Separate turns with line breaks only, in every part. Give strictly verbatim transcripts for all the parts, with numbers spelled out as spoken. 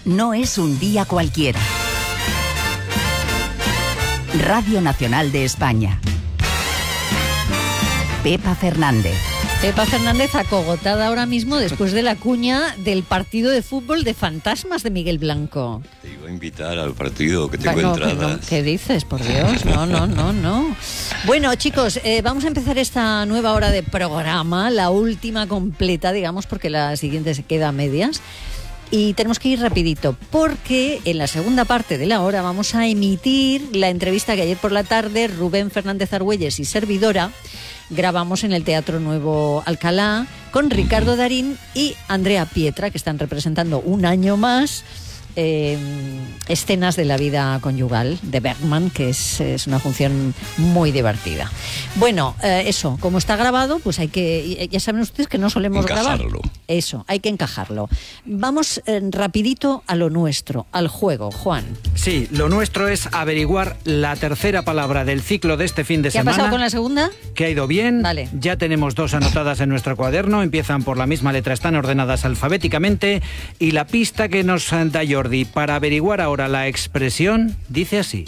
no es un día cualquiera. Radio Nacional de España. Pepa Fernández.
Pepa Fernández acogotada ahora mismo después de la cuña del partido de fútbol de fantasmas de Miguel Blanco.
Te iba a invitar al partido, que tengo
no,
entradas.
No, ¿qué dices? Por Dios, no, no, no, no. Bueno, chicos, eh, vamos a empezar esta nueva hora de programa, la última completa, digamos, porque la siguiente se queda a medias. Y tenemos que ir rapidito, porque en la segunda parte de la hora vamos a emitir la entrevista que ayer por la tarde Rubén Fernández Argüelles y servidora grabamos en el Teatro Nuevo Alcalá con Ricardo Darín y Andrea Pietra, que están representando un año más eh, escenas de la vida conyugal de Bergman, que es, es una función muy divertida. Bueno, eh, eso, como está grabado, pues hay que, ya saben ustedes que no solemos
encajarlo.
grabar. Eso, hay que encajarlo. Vamos eh, rapidito a lo nuestro, al juego, Juan.
Sí, lo nuestro es averiguar la tercera palabra del ciclo de este fin de
¿Qué
semana.
ha pasado con la segunda?
Que ha ido bien.
Vale.
Ya tenemos dos anotadas en nuestro cuaderno, empiezan por la misma letra, están ordenadas alfabéticamente, y la pista que nos da Jordi para averiguar ahora la expresión dice así: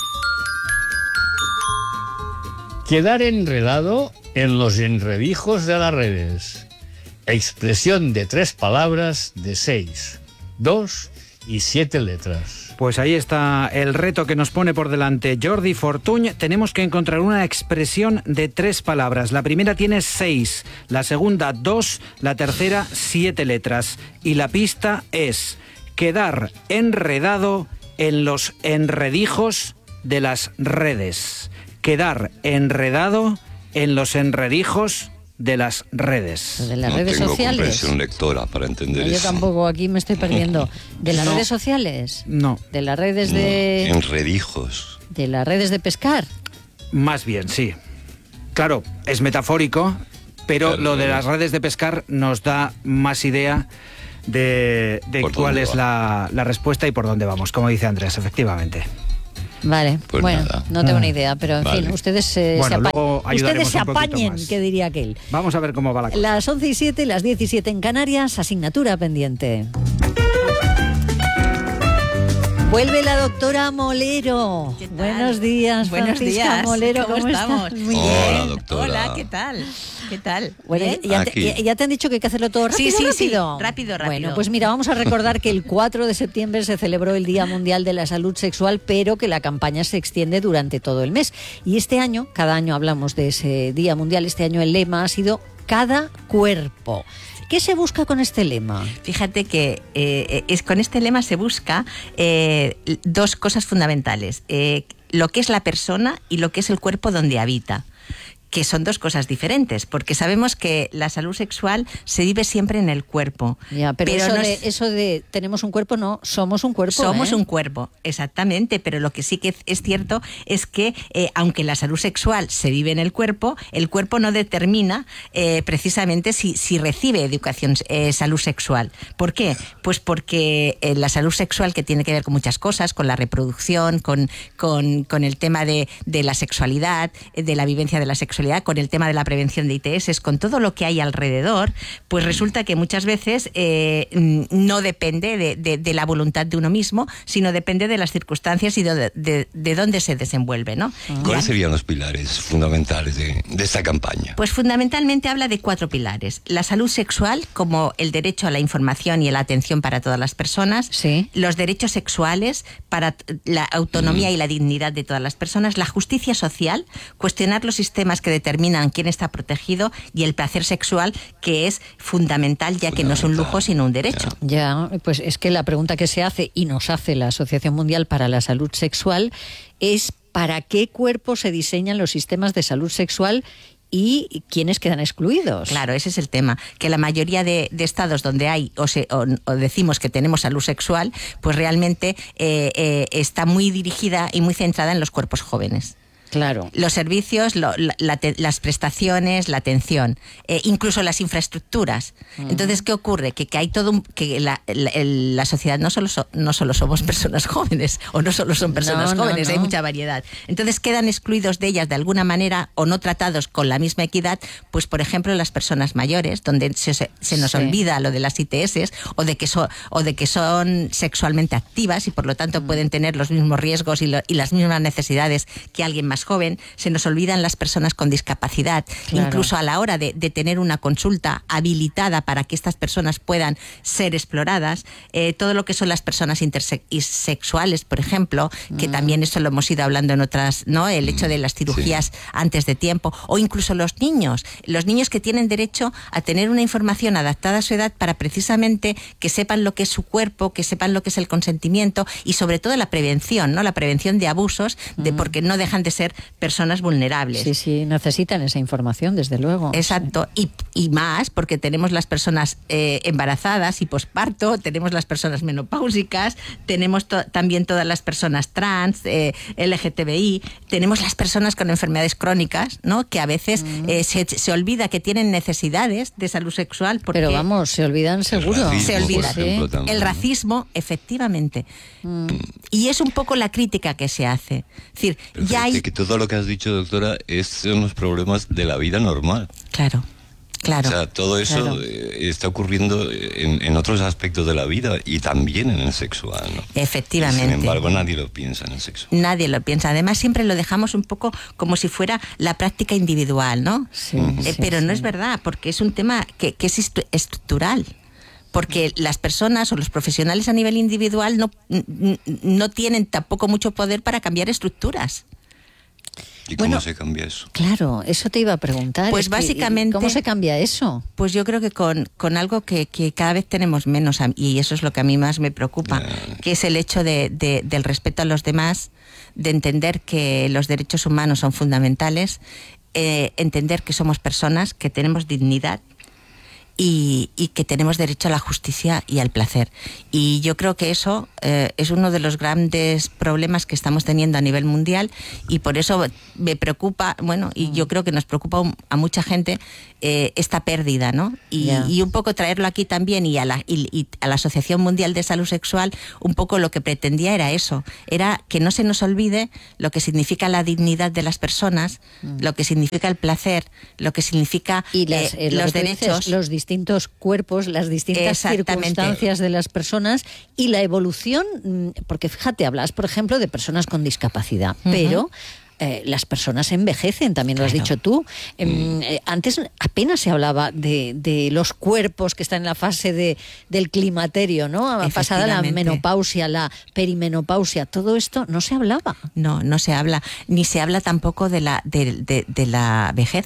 quedar enredado en los enredijos de las redes. Expresión de tres palabras de seis, dos y siete letras.
Pues ahí está el reto que nos pone por delante Jordi Fortuny. Tenemos que encontrar una expresión de tres palabras. La primera tiene seis, la segunda dos, la tercera siete letras. Y la pista es quedar enredado en los enredijos de las redes. Quedar enredado en los enredijos de las redes.
De las
no
redes
tengo
sociales.
comprensión lectora para entender
No, yo
eso.
tampoco, aquí me estoy perdiendo. ¿De las
No.
redes sociales?
No.
¿De las redes de...?
No, enredijos.
¿De las redes de pescar?
Más bien, sí. Claro, es metafórico, pero
Claro,
lo de
claro.
las redes de pescar nos da más idea de, de
¿Por
cuál
dónde
es
va?
la, la respuesta y por dónde vamos, como dice Andrés, efectivamente.
Vale,
Pues
bueno,
nada.
no tengo ni idea, pero en
Vale.
fin, ustedes eh,
Bueno,
se, apa-
luego
ustedes
ayudaremos
se
un poquito
apañen,
más.
que diría aquel.
Vamos a ver cómo va la cosa.
Las once y siete, las diez y siete en Canarias, asignatura pendiente. Vuelve la doctora Molero.
¿Qué tal?
Buenos días,
Buenos
Francisca
días.
Molero,
¿Cómo
¿cómo,
estamos?
estás? Muy
Hola,
bien.
doctora.
Hola, ¿qué tal? ¿Qué tal?
Bueno,
¿Bien?
ya te,
Aquí.
ya- ya te han dicho que hay que hacerlo todo rápido,
Sí, sí, sí.
rápido.
Rápido, rápido.
Bueno, pues mira, vamos a recordar que el cuatro de septiembre se celebró el Día Mundial de la Salud Sexual, pero que la campaña se extiende durante todo el mes. Y este año, cada año hablamos de ese Día Mundial, este año el lema ha sido cada cuerpo. ¿Qué se busca con este lema?
Fíjate que eh, es, con este lema se busca eh, dos cosas fundamentales. Eh, lo que es la persona y lo que es el cuerpo donde habita, que son dos cosas diferentes, porque sabemos que la salud sexual se vive siempre en el cuerpo.
Ya, pero, eso,
no
de,
es-
eso de tenemos un cuerpo, no, somos un cuerpo.
Somos
¿eh?
un cuerpo, exactamente, pero lo que sí que es cierto es que eh, aunque la salud sexual se vive en el cuerpo, el cuerpo no determina eh, precisamente si, si recibe educación, eh, salud sexual. ¿Por qué? Pues porque eh, la salud sexual, que tiene que ver con muchas cosas, con la reproducción, con, con, con el tema de, de la sexualidad, eh, de la vivencia de la sexualidad, con el tema de la prevención de I T S, con todo lo que hay alrededor, pues resulta que muchas veces eh, no depende de, de, de la voluntad de uno mismo, sino depende de las circunstancias y de, de, de dónde se desenvuelve, ¿no?
¿Cuáles
¿Ya?
serían los pilares fundamentales de, de esta campaña?
Pues fundamentalmente habla de cuatro pilares. La salud sexual, como el derecho a la información y a la atención para todas las personas.
Sí.
Los derechos sexuales para t- la autonomía y la dignidad de todas las personas. La justicia social, cuestionar los sistemas que determinan quién está protegido, y el placer sexual, que es fundamental, ya que no es un lujo sino un derecho.
Ya, pues es que la pregunta que se hace y nos hace la Asociación Mundial para la Salud Sexual es ¿para qué cuerpo se diseñan los sistemas de salud sexual y quiénes quedan excluidos?
Claro, ese es el tema, que la mayoría de, de estados donde hay o, se, o, o decimos que tenemos salud sexual, pues realmente eh, eh, está muy dirigida y muy centrada en los cuerpos jóvenes.
Claro.
Los servicios, lo, la, la, las prestaciones, la atención, eh, incluso las infraestructuras. Uh-huh. Entonces, ¿qué ocurre? Que, que hay todo un, que la, la, la sociedad no solo, so, no solo somos personas jóvenes, o no solo son personas
no,
jóvenes,
no, no.
hay mucha variedad. Entonces, quedan excluidos de ellas de alguna manera o no tratados con la misma equidad, pues, por ejemplo, las personas mayores, donde se, se nos sí. olvida lo de las I T S o de que, so, o de que son sexualmente activas y, por lo tanto, uh-huh. pueden tener los mismos riesgos y, lo, y las mismas necesidades que alguien más joven. Se nos olvidan las personas con discapacidad, claro. incluso a la hora de, de tener una consulta habilitada para que estas personas puedan ser exploradas, eh, todo lo que son las personas intersexuales, por ejemplo, que mm. también eso lo hemos ido hablando en otras, ¿no? El hecho de las cirugías sí. antes de tiempo, o incluso los niños, los niños que tienen derecho a tener una información adaptada a su edad para precisamente que sepan lo que es su cuerpo, que sepan lo que es el consentimiento y sobre todo la prevención, ¿no? La prevención de abusos, de mm. porque no dejan de ser personas vulnerables.
Sí, sí, necesitan esa información, desde luego.
Exacto, sí. y, y más, porque tenemos las personas eh, embarazadas y posparto, tenemos las personas menopáusicas, tenemos to- también todas las personas trans, eh, L G T B I, tenemos las personas con enfermedades crónicas, ¿no? Que a veces mm. eh, se, se olvida que tienen necesidades de salud sexual. Porque
Pero vamos, se olvidan seguro.
El racismo,
se olvida.
por ejemplo,
el racismo, efectivamente. Mm. Y es un poco la crítica que se hace. Es decir,
Pero
ya hay...
que todo lo que has dicho, doctora, es, son los problemas de la vida normal.
Claro, claro.
O sea, todo eso
claro.
eh, está ocurriendo en, en otros aspectos de la vida y también en el sexual, ¿no?
Efectivamente.
Y sin embargo, nadie lo piensa en el sexo.
Nadie lo piensa. Además, siempre lo dejamos un poco como si fuera la práctica individual, ¿no?
Sí,
eh,
sí,
pero
sí.
no es verdad, porque es un tema que, que es estu- estructural. Porque las personas o los profesionales a nivel individual no, no tienen tampoco mucho poder para cambiar estructuras.
¿Y cómo
Bueno,
se cambia eso?
Claro, eso te iba a preguntar.
Pues
Es que,
básicamente...
¿cómo se cambia eso?
Pues yo creo que con, con algo que, que cada vez tenemos menos, y eso es lo que a mí más me preocupa,
Yeah.
que es el hecho de, de, del respeto a los demás, de entender que los derechos humanos son fundamentales, eh, entender que somos personas, que tenemos dignidad, Y, y que tenemos derecho a la justicia y al placer. Y yo creo que eso eh, es uno de los grandes problemas que estamos teniendo a nivel mundial, y por eso me preocupa, bueno, y yo creo que nos preocupa a mucha gente eh, esta pérdida, ¿no? Y, yeah. y un poco traerlo aquí también, y a, la, y, y a la Asociación Mundial de Salud Sexual, un poco lo que pretendía era eso, era que no se nos olvide lo que significa la dignidad de las personas, mm. lo que significa el placer, lo que significa
y las,
eh,
eh,
los
lo
derechos.
Dices, los distintos cuerpos, las distintas circunstancias de las personas y la evolución, porque fíjate, hablas, por ejemplo, de personas con discapacidad, uh-huh. pero eh, las personas envejecen, también lo has
claro.
dicho tú. Eh, antes apenas se hablaba de, de los cuerpos que están en la fase de, del climaterio, ¿no? Pasada la menopausia, la perimenopausia, todo esto no se hablaba.
No, no se habla, ni se habla tampoco de la, de, de, de la vejez.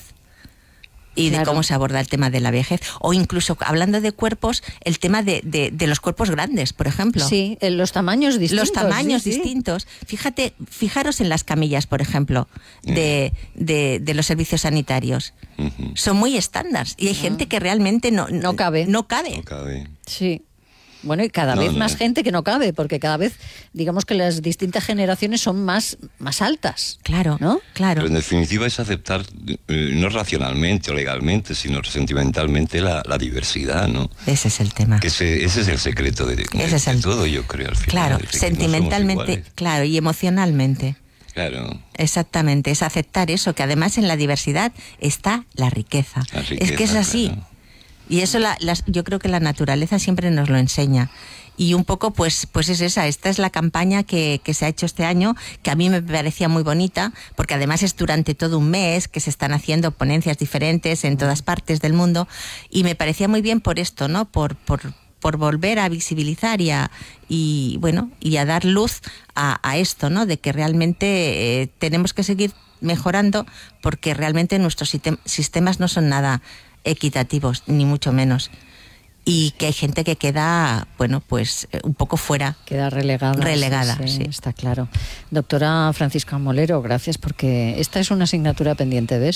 Y claro. de cómo se aborda el tema de la vejez. O incluso, hablando de cuerpos, el tema de, de, de los cuerpos grandes, por ejemplo.
Sí, los tamaños distintos.
Los tamaños
sí,
distintos. Sí. Fíjate, fijaros en las camillas, por ejemplo, de, de, de los servicios sanitarios. Uh-huh. Son muy estándar. Y hay uh-huh. gente que realmente no,
no cabe.
No cabe.
No cabe.
Sí. Bueno, y cada
no,
vez
no.
más gente que no cabe, porque cada vez, digamos que las distintas generaciones son más, más altas.
Claro,
¿no?
Claro.
Pero en definitiva es aceptar, eh, no racionalmente o legalmente, sino sentimentalmente la, la diversidad, ¿no?
Ese es el tema.
Que ese, ese es el secreto de, de,
ese es el...
de todo, yo creo, al final.
Claro,
de
sentimentalmente,
no
claro, y emocionalmente.
Claro.
Exactamente, es aceptar eso, que además en la diversidad está la riqueza.
La riqueza,
es que es así.
Claro.
Y eso la, la, yo creo que la naturaleza siempre nos lo enseña. Y un poco, pues, pues es esa. Esta es la campaña que, que se ha hecho este año, que a mí me parecía muy bonita, porque además es durante todo un mes que se están haciendo ponencias diferentes en todas partes del mundo. Y me parecía muy bien por esto, ¿no? Por, por, por volver a visibilizar y a, y, bueno, y a dar luz a, a esto, ¿no? De que realmente eh, tenemos que seguir mejorando, porque realmente nuestros sistem- sistemas no son nada equitativos, ni mucho menos. Y que hay gente que queda, bueno, pues un poco fuera.
Queda relegada.
Relegada,
sí, sí,
sí.
Está claro. Doctora Francisca Molero, gracias, porque esta es una asignatura pendiente, ¿ves?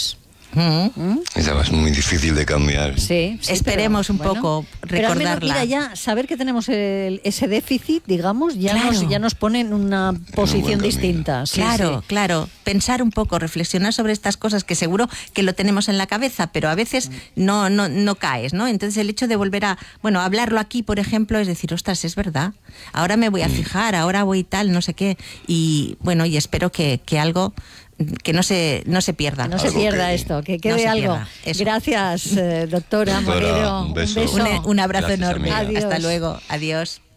Mm.
Esa es muy difícil de cambiar.
Sí, sí,
Esperemos
pero,
un
bueno,
poco
pero al menos,
recordarla.
mira, ya saber que tenemos el- ese déficit, digamos, ya,
Claro.
nos, ya nos pone en una posición
camino.
distinta. Sí,
Claro,
sí.
claro. Pensar un poco, reflexionar sobre estas cosas que seguro que lo tenemos en la cabeza, pero a veces no, no, no caes, ¿no? Entonces el hecho de volver a, bueno, hablarlo aquí, por ejemplo, es decir, ostras, es verdad. Ahora me voy a fijar, ahora voy tal, no sé qué. Y bueno, y espero que, que algo que no se, no se pierda.
Que no se
Algo
pierda
que-
esto, que
no
quede
se
algo.
pierda, eso.
Gracias, eh, doctora
Doctora,
Morero.
un beso.
Un, un abrazo
Gracias,
enorme.
amiga.
Adiós.
Hasta luego. Adiós.